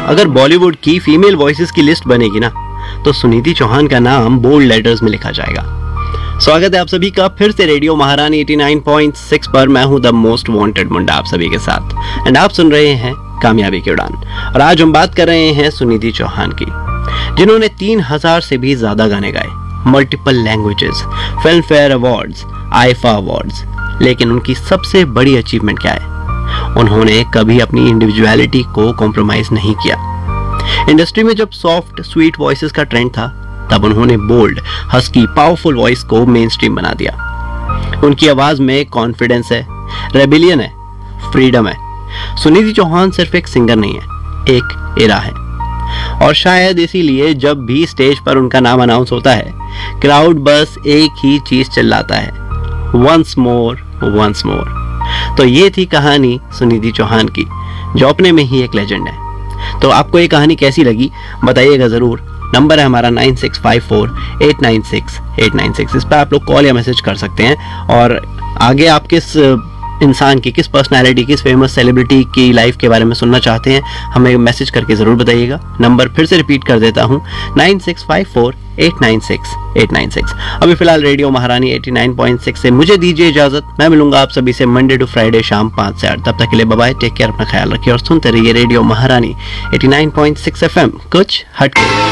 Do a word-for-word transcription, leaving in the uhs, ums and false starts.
अगर बॉलीवुड की female voices की लिस्ट बनेगी ना, तो सुनीति चौहान का नाम बोल्ड लेटर्स में लिखा जाएगा। स्वागत है आप सभी का फिर से रेडियो महारानी नवासी पॉइंट सिक्स पर। मैं हूं द मोस्ट वांटेड मुंडा आप सभी के साथ, एंड आप सुन रहे हैं कामयाबी की उड़ान। और आज हम बात कर रहे हैं सुनीति चौहान की, जिन्होंने तीन हजार से भी ज्यादा गाने गाए, multiple languages, film fair awards, IIFA awards. लेकिन उनकी सबसे बड़ी अचीवमेंट क्या है? उन्होंने कभी अपनी इंडिविजुअलिटी को कॉम्प्रोमाइज नहीं किया। इंडस्ट्री में जब सॉफ्ट स्वीट वॉइसेस का ट्रेंड था, तब उन्होंने बोल्ड, हस्की, पावरफुल वॉइस को मेन स्ट्रीम बना दिया। उनकी आवाज में कॉन्फिडेंस है, रेबिलियन है, फ्रीडम है। सुनीति चौहान सिर्फ एक सिंगर नहीं है, एक एरा है। और शायद इसीलिए जब भी स्टेज पर उनका नाम अनाउंस होता है, क्राउड बस एक ही चीज चिल्लाता है, वंस मोर, वंस मोर। तो ये थी कहानी सुनीति चौहान की, जो अपने में ही एक लेजेंड है। तो आपको ये कहानी कैसी लगी बताइएगा जरूर। नंबर है हमारा nine six five four eight nine six eight nine six. इस पर आप लोग कॉल या मैसेज कर सकते हैं। और आगे आप किस इंसान की, किस पर्सनालिटी, किस फेमस सेलिब्रिटी की लाइफ के बारे में सुनना चाहते हैं, हमें मैसेज करके ज़रूर बताइएगा। नंबर फिर से रिपीट कर देता हूँ, nine six five four eight nine six eight nine six. अभी फिलहाल रेडियो महारानी नवासी पॉइंट सिक्स से मुझे दीजिए इजाज़त। मैं मिलूंगा आप सभी से मंडे टू फ्राइडे शाम पाँच से आठ। तब तक के लिए बाय बाय, टेक केयर, अपना ख्याल रखिए और सुनते रहिए रेडियो महारानी नवासी पॉइंट सिक्स एफ एम, कुछ हटके।